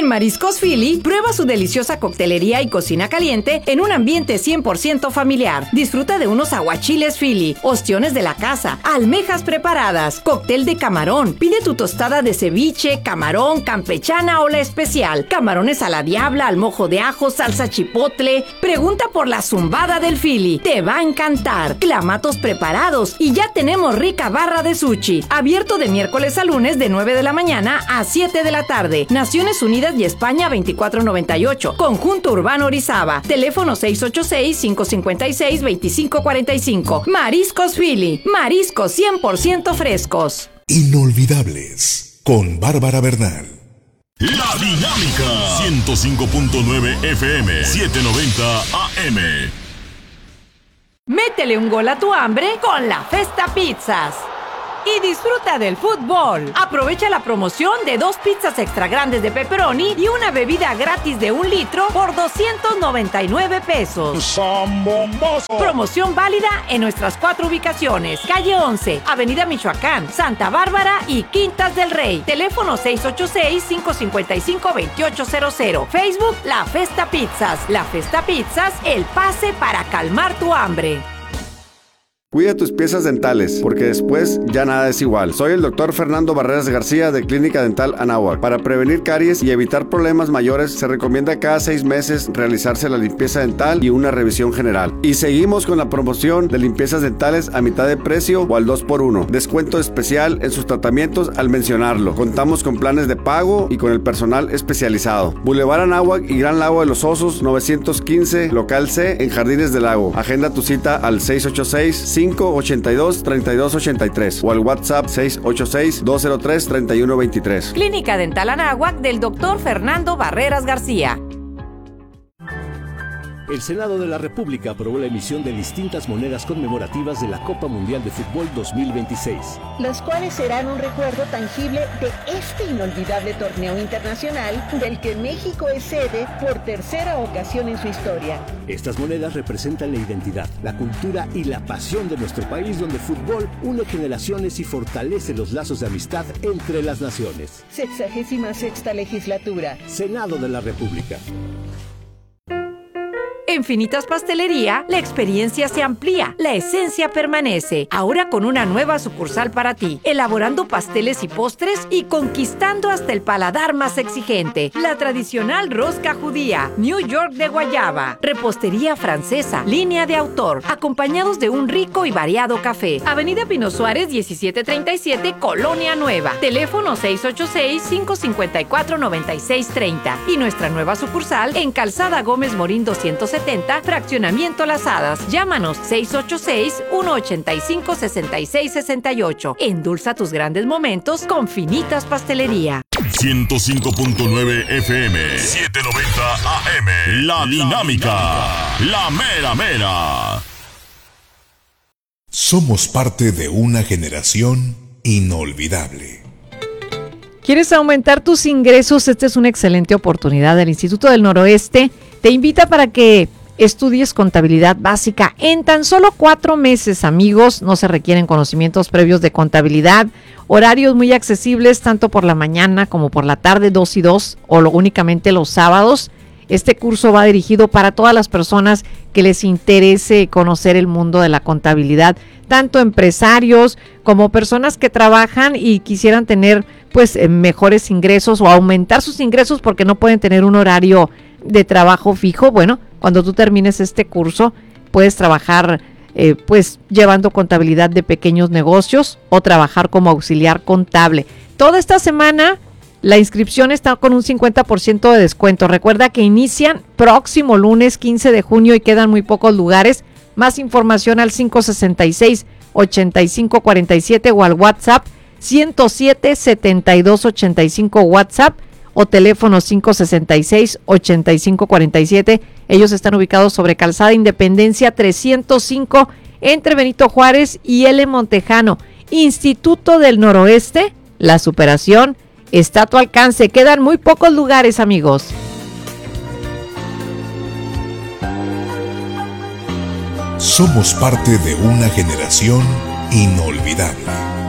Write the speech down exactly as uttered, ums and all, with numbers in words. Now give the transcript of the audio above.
En Mariscos Philly, prueba su deliciosa coctelería y cocina caliente en un ambiente cien por ciento familiar. Disfruta de unos aguachiles Philly, ostiones de la casa, almejas preparadas, cóctel de camarón. Pide tu tostada de ceviche, camarón, campechana o la especial. Camarones a la diabla, al mojo de ajo, salsa chipotle. Pregunta por la zumbada del Philly. Te va a encantar. Clamatos preparados y ya tenemos rica barra de sushi. Abierto de miércoles a lunes de nueve de la mañana a siete de la tarde. Naciones Unidas y España veinticuatro noventa y ocho. Conjunto Urbano Orizaba. Teléfono seis ocho seis, cinco cinco seis, dos cinco cuatro cinco. Mariscos Philly. Mariscos cien por ciento frescos. Inolvidables. Con Bárbara Bernal. La Dinámica. ciento cinco punto nueve F M. setecientos noventa A M. Métele un gol a tu hambre con la Festa Pizzas. Y disfruta del fútbol. Aprovecha la promoción de dos pizzas extra grandes de pepperoni y una bebida gratis de un litro por doscientos noventa y nueve pesos. Promoción válida en nuestras cuatro ubicaciones: calle once, Avenida Michoacán, Santa Bárbara y Quintas del Rey. Teléfono seis ocho seis, cinco cinco cinco, dos ocho cero cero. Facebook La Festa Pizzas. La Festa Pizzas, el pase para calmar tu hambre. Cuida tus piezas dentales, porque después ya nada es igual. Soy el doctor Fernando Barreras García de Clínica Dental Anáhuac. Para prevenir caries y evitar problemas mayores, se recomienda cada seis meses realizarse la limpieza dental y una revisión general. Y seguimos con la promoción de limpiezas dentales a mitad de precio o al dos por uno. Descuento especial en sus tratamientos al mencionarlo. Contamos con planes de pago y con el personal especializado. Boulevard Anáhuac y Gran Lago de los Osos, novecientos quince, local C, en Jardines del Lago. Agenda tu cita al seis ocho seis, cinco ocho dos, tres dos ocho tres o al WhatsApp seis ocho seis, dos cero tres, tres uno dos tres. Clínica Dental Anáhuac del doctor Fernando Barreras García. El Senado de la República aprobó la emisión de distintas monedas conmemorativas de la Copa Mundial de Fútbol dos mil veintiséis. Las cuales serán un recuerdo tangible de este inolvidable torneo internacional del que México es sede por tercera ocasión en su historia. Estas monedas representan la identidad, la cultura y la pasión de nuestro país, donde el fútbol une generaciones y fortalece los lazos de amistad entre las naciones. Sexagésima sexta legislatura. Senado de la República. En Finitas Pastelería, la experiencia se amplía, la esencia permanece. Ahora con una nueva sucursal para ti, elaborando pasteles y postres y conquistando hasta el paladar más exigente. La tradicional rosca judía, New York de guayaba, repostería francesa, línea de autor, acompañados de un rico y variado café. Avenida Pino Suárez, diecisiete treinta y siete, Colonia Nueva. Teléfono seis ocho seis, cinco cinco cuatro, nueve seis tres cero. Y nuestra nueva sucursal en Calzada Gómez Morín doscientos setenta, Fraccionamiento Las Hadas. Llámanos seis ocho seis, uno ocho cinco, seis seis seis ocho. Endulza tus grandes momentos con Finitas Pastelería. ciento cinco punto nueve F M, setecientos noventa A M. La Dinámica, la mera mera. Somos parte de una generación inolvidable. ¿Quieres aumentar tus ingresos? Esta es una excelente oportunidad. El Instituto del Noroeste te invita para que estudies contabilidad básica en tan solo cuatro meses, amigos. No se requieren conocimientos previos de contabilidad. Horarios muy accesibles, tanto por la mañana como por la tarde, dos y dos, o lo, únicamente los sábados. Este curso va dirigido para todas las personas que les interese conocer el mundo de la contabilidad, tanto empresarios como personas que trabajan y quisieran tener pues mejores ingresos o aumentar sus ingresos porque no pueden tener un horario de trabajo fijo. Bueno, cuando tú termines este curso puedes trabajar eh, pues llevando contabilidad de pequeños negocios o trabajar como auxiliar contable. Toda esta semana la inscripción está con un cincuenta por ciento de descuento. Recuerda que inician próximo lunes quince de junio y quedan muy pocos lugares. Más información al cinco seis seis, ocho cinco cuatro siete o al WhatsApp ciento siete, setenta y dos ochenta y cinco WhatsApp o teléfono cinco seis seis, ocho cinco cuatro siete. Ellos están ubicados sobre Calzada Independencia trescientos cinco entre Benito Juárez y L. Montejano. Instituto del Noroeste, la superación está a tu alcance. Quedan muy pocos lugares, amigos. Somos parte de una generación inolvidable.